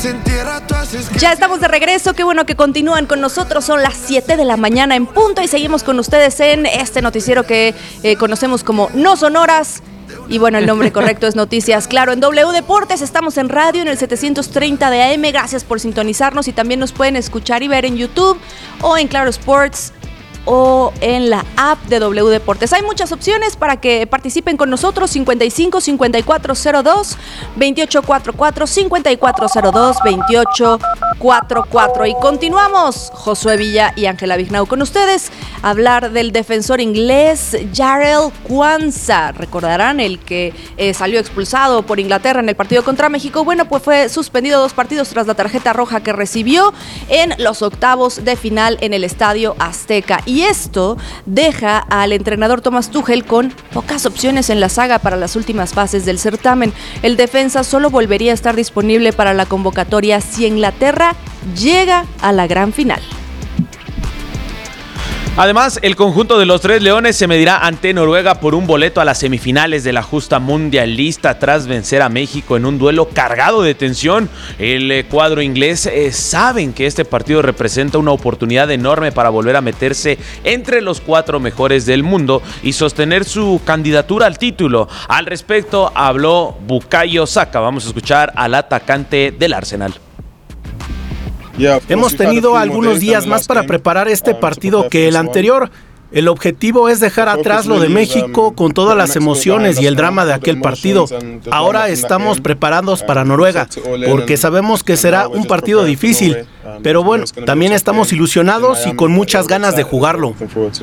Ya estamos de regreso, qué bueno que continúan con nosotros, son las 7 de la mañana en punto y seguimos con ustedes en este noticiero que conocemos como No Son Horas. Y bueno, el nombre correcto es Noticias Claro en W Deportes. Estamos en radio en el 730 de AM. Gracias por sintonizarnos y también nos pueden escuchar y ver en YouTube o en Claro Sports o en la app de W Deportes. Hay muchas opciones para que participen con nosotros: 55 5402 2844, 5402 2844. Y continuamos, Josué Villa y Ángela Vignau con ustedes, a hablar del defensor inglés Jarell Quansah. Recordarán, el que salió expulsado por Inglaterra en el partido contra México. Bueno, pues fue suspendido 2 partidos tras la tarjeta roja que recibió en los octavos de final en el Estadio Azteca. Y esto deja al entrenador Thomas Tuchel con pocas opciones en la saga para las últimas fases del certamen. El defensa solo volvería a estar disponible para la convocatoria si Inglaterra llega a la gran final. Además, el conjunto de los Tres Leones se medirá ante Noruega por un boleto a las semifinales de la justa mundialista tras vencer a México en un duelo cargado de tensión. El cuadro inglés saben que este partido representa una oportunidad enorme para volver a meterse entre los 4 mejores del mundo y sostener su candidatura al título. Al respecto habló Bukayo Saka. Vamos a escuchar al atacante del Arsenal. Hemos tenido algunos días más para preparar este partido que el anterior. El objetivo es dejar atrás lo de México con todas las emociones y el drama de aquel partido. Ahora estamos preparados para Noruega, porque sabemos que será un partido difícil. Pero bueno, también estamos ilusionados y con muchas ganas de jugarlo.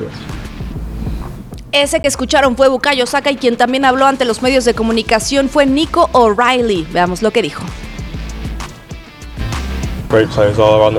Ese que escucharon fue Bukayo Saka, y quien también habló ante los medios de comunicación fue Nico O'Reilly. Veamos lo que dijo.